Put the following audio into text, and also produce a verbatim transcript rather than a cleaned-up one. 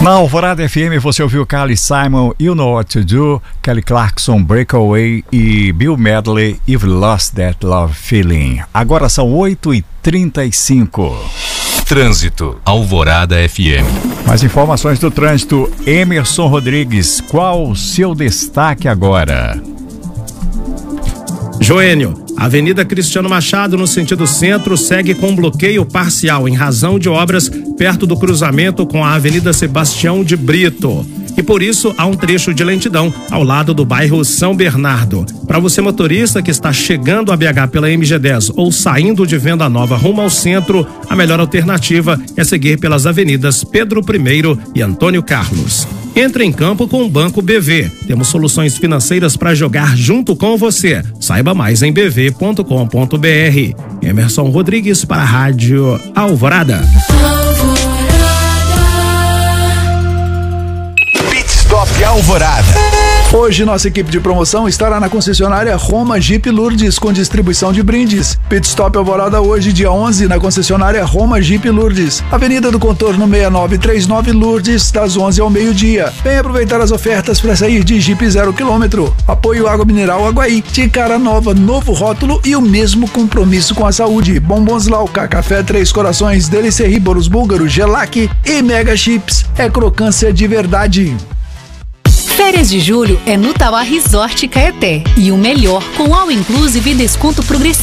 Na Alvorada F M você ouviu Carly Simon, You Know What to Do, Kelly Clarkson, Breakaway e Bill Medley, You've Lost That Love Feeling. Agora são oito e trinta e cinco. Trânsito, Alvorada F M. Mais informações do trânsito, Emerson Rodrigues, qual o seu destaque agora? Joênio, Avenida Cristiano Machado, no sentido centro, segue com bloqueio parcial em razão de obras perto do cruzamento com a Avenida Sebastião de Brito. E por isso há um trecho de lentidão ao lado do bairro São Bernardo. Para você motorista que está chegando a B H pela M G dez ou saindo de Venda Nova rumo ao centro, a melhor alternativa é seguir pelas avenidas Pedro I e Antônio Carlos. Entre em campo com o Banco B V. Temos soluções financeiras para jogar junto com você. Saiba mais em b v ponto com ponto b r. Emerson Rodrigues para a Rádio Alvorada. Pit Stop Alvorada. Hoje nossa equipe de promoção estará na concessionária Roma Jeep Lourdes com distribuição de brindes. Pit Stop Alvorada hoje, dia onze, na concessionária Roma Jeep Lourdes, Avenida do Contorno seis nove três nove Lourdes, das onze ao meio-dia. Venha aproveitar as ofertas para sair de Jeep zero quilômetro. Apoio Água Mineral Aguaí, de cara nova, novo rótulo e o mesmo compromisso com a saúde. Bombons Lauca, Café Três Corações, Delicerri, Bolos Búlgaro, Gelac e Mega Chips. É crocância de verdade. Férias de julho é no Tauá Resort Caeté. E o melhor, com all inclusive e desconto progressivo.